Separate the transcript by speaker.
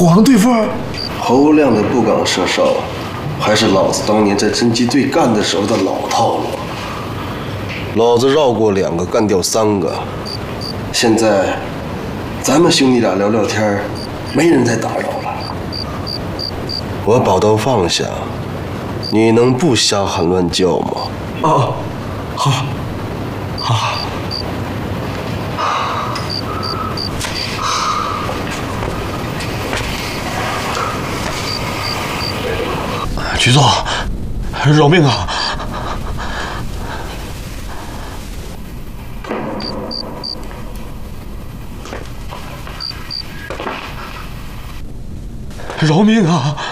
Speaker 1: 光对付？
Speaker 2: 侯亮的不岗射哨，还是老子当年在侦缉队干的时候的老套路。老子绕过2个，干掉3个。现在，咱们兄弟俩聊聊天，没人再打扰了。我宝刀放下，你能不瞎喊乱叫吗？
Speaker 1: 哦，好，好。局座，饶命啊！饶命啊！